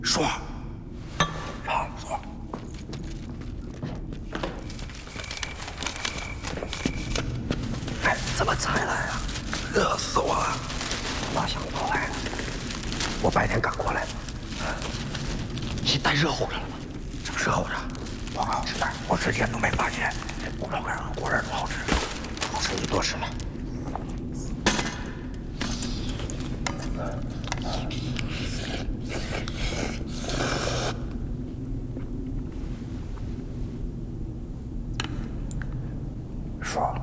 说，让说。哎，怎么才来啊？热死我了！老想早来了，我白天赶过来的。你带热乎着了吗？什么热乎着？报告是的，我之前都没发现这骨头干和果仁多好吃，好吃你多吃了。说，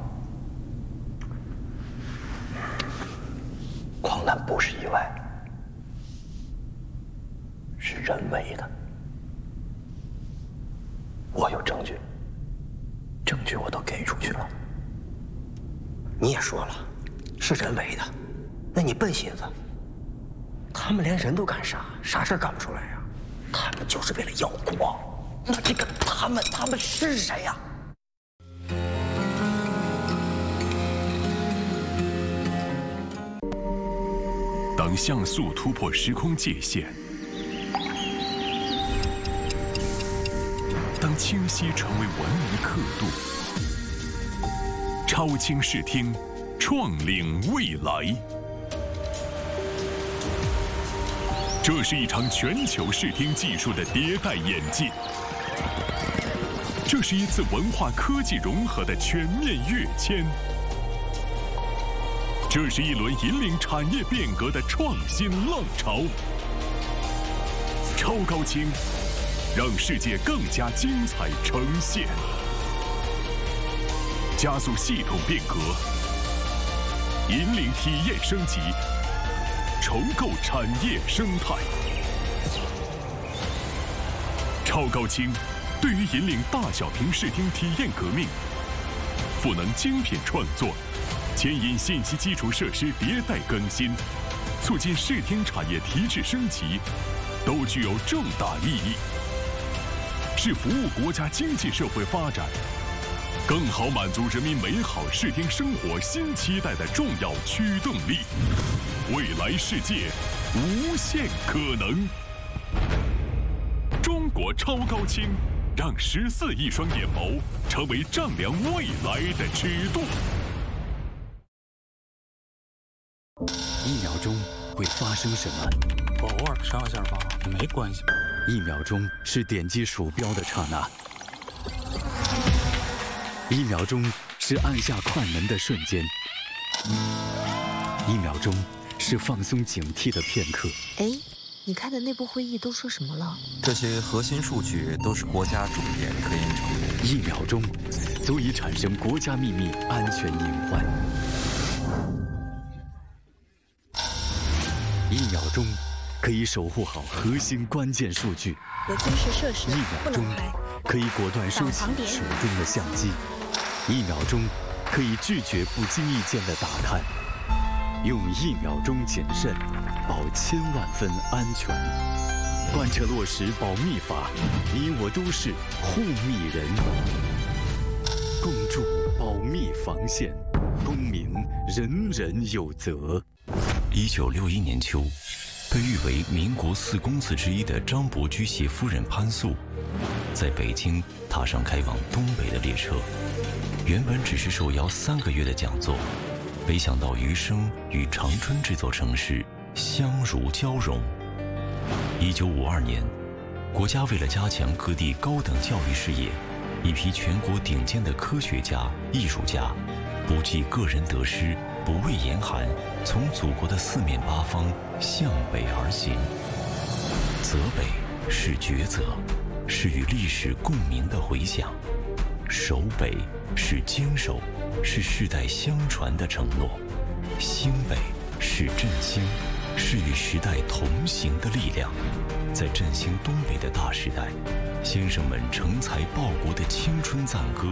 矿难不是意外，是人为的。我有证据，证据我都给出去了。你也说了，是人为的，那你笨心思，他们连人都敢杀，啥事干不出来呀？他们就是为了要光。那这个他们是谁呀？ 当像素突破时空界限，当清晰成为文明刻度，超清视听，创领未来。这是一场全球视听技术的迭代演进，这是一次文化科技融合的全面跃迁，这是一轮引领产业变革的创新浪潮。超高清，让世界更加精彩呈现，加速系统变革，引领体验升级，重构产业生态。超高清对于引领大小屏视听体验革命，赋能精品创作，牵引信息基础设施迭代更新，促进视听产业提质升级，都具有重大意义，是服务国家经济社会发展，更好满足人民美好视听生活新期待的重要驱动力。未来世界，无限可能。中国超高清，让14亿双眼眸成为丈量未来的尺度。 1秒钟会发生什么？ 偶尔上下吧，没关系。 1秒钟是点击鼠标的刹那，1秒钟是按下快门的瞬间，1秒钟是放松警惕的片刻。 哎，你开的内部会议都说什么了？ 这些核心数据都是国家重点科研成果。 1秒钟足以产生国家秘密安全隐患。1秒钟可以守护好核心关键数据。 有军事设施 1秒钟可以果断收起手中的相机。1秒钟可以拒绝不经意间的打探。用1秒钟谨慎，保1000万分安全。贯彻落实保密法，你我都是护密人。共筑保密防线，公民人人有责。 1961年秋，被誉为民国4公子之一的张伯驹携夫人潘素，在北京踏上开往东北的列车。原本只是受邀3个月的讲座，没想到余生与长春这座城市相如交融。1952年，国家为了加强各地高等教育事业，一批全国顶尖的科学家、艺术家，不计个人得失，不畏严寒，从祖国的4面8方向北而行。泽北是抉择，是与历史共鸣的回响；守北是坚守，是世代相传的承诺；兴北是振兴，是与时代同行的力量。在振兴东北的大时代，先生们成才报国的青春赞歌